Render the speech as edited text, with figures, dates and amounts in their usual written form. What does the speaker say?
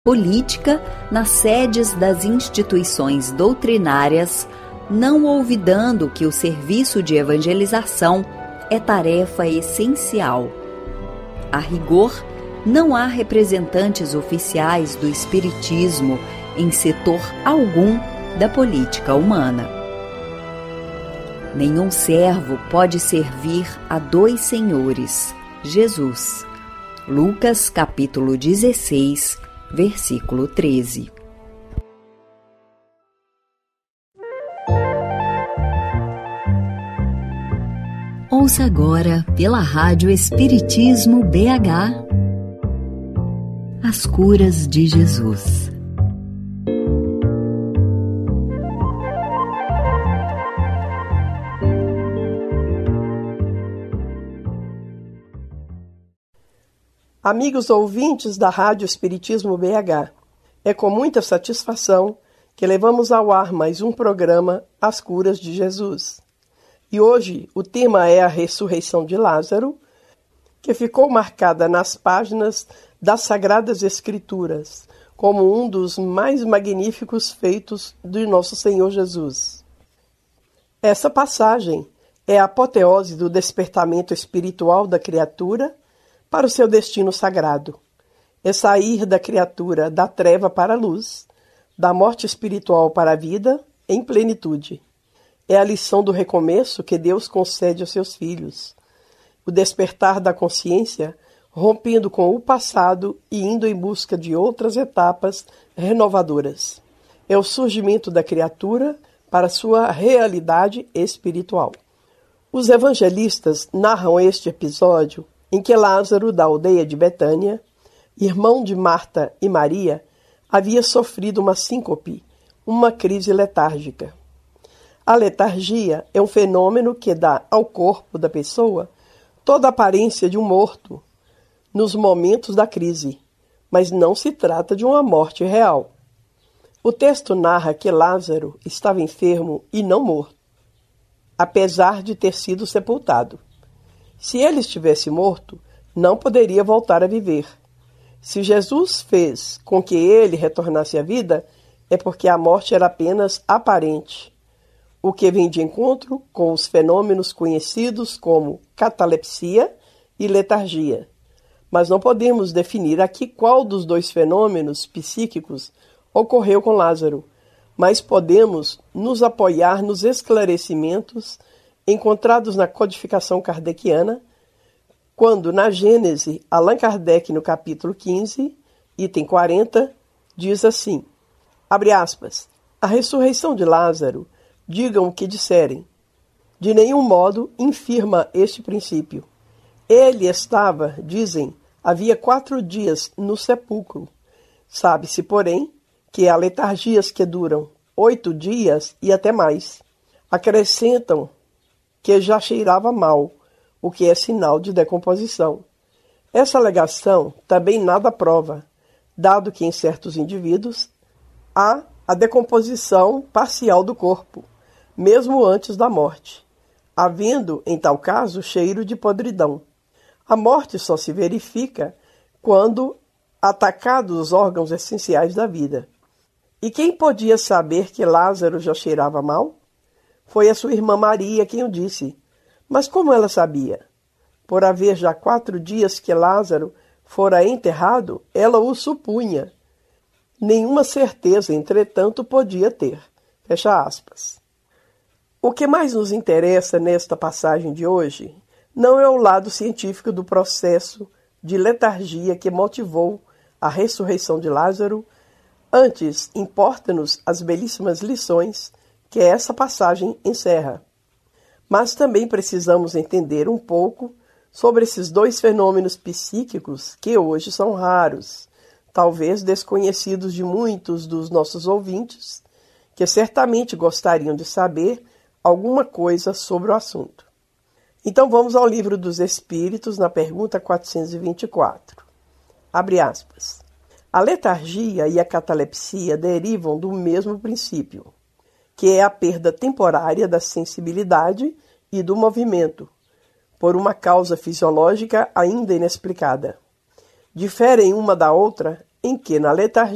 política nas sedes das instituições doutrinárias, não olvidando que o serviço de evangelização é tarefa essencial. A rigor, não há representantes oficiais do espiritismo em setor algum da política humana. Nenhum servo pode servir a dois senhores. Jesus. Lucas, capítulo 16, versículo 13. Ouça agora pela Rádio Espiritismo BH As Curas de Jesus. Amigos ouvintes da Rádio Espiritismo BH, é com muita satisfação que levamos ao ar mais um programa As Curas de Jesus. E hoje o tema é a ressurreição de Lázaro, que ficou marcada nas páginas das Sagradas Escrituras como um dos mais magníficos feitos de nosso Senhor Jesus. Essa passagem é a apoteose do despertamento espiritual da criatura para o seu destino sagrado. É sair da criatura da treva para a luz, da morte espiritual para a vida em plenitude. É a lição do recomeço que Deus concede aos seus filhos. O despertar da consciência, rompendo com o passado e indo em busca de outras etapas renovadoras. É o surgimento da criatura para sua realidade espiritual. Os evangelistas narram este episódio em que Lázaro, da aldeia de Betânia, irmão de Marta e Maria, havia sofrido uma síncope, uma crise letárgica. A letargia é um fenômeno que dá ao corpo da pessoa toda a aparência de um morto nos momentos da crise, mas não se trata de uma morte real. O texto narra que Lázaro estava enfermo e não morto, apesar de ter sido sepultado. Se ele estivesse morto, não poderia voltar a viver. Se Jesus fez com que ele retornasse à vida, é porque a morte era apenas aparente, o que vem de encontro com os fenômenos conhecidos como catalepsia e letargia. Mas não podemos definir aqui qual dos dois fenômenos psíquicos ocorreu com Lázaro, mas podemos nos apoiar nos esclarecimentos encontrados na codificação kardeciana, quando na Gênese, Allan Kardec, no capítulo 15, item 40, diz assim, abre aspas, a ressurreição de Lázaro, digam o que disserem, de nenhum modo infirma este princípio. Ele estava, dizem, havia 4 dias no sepulcro. Sabe-se, porém, que há letargias que duram 8 dias e até mais. Acrescentam que já cheirava mal, o que é sinal de decomposição. Essa alegação também nada prova, dado que em certos indivíduos há a decomposição parcial do corpo, mesmo antes da morte, havendo, em tal caso, cheiro de podridão. A morte só se verifica quando atacados os órgãos essenciais da vida. E quem podia saber que Lázaro já cheirava mal? Foi a sua irmã Maria quem o disse. Mas como ela sabia? Por haver já 4 dias que Lázaro fora enterrado, ela o supunha. Nenhuma certeza, entretanto, podia ter. Fecha aspas. O que mais nos interessa nesta passagem de hoje não é o lado científico do processo de letargia que motivou a ressurreição de Lázaro. Antes, importa-nos as belíssimas lições que essa passagem encerra. Mas também precisamos entender um pouco sobre esses dois fenômenos psíquicos que hoje são raros, talvez desconhecidos de muitos dos nossos ouvintes, que certamente gostariam de saber alguma coisa sobre o assunto. Então vamos ao Livro dos Espíritos, na pergunta 424. Abre aspas. A letargia e a catalepsia derivam do mesmo princípio, que é a perda temporária da sensibilidade e do movimento, por uma causa fisiológica ainda inexplicada. Diferem uma da outra em que, na letargia,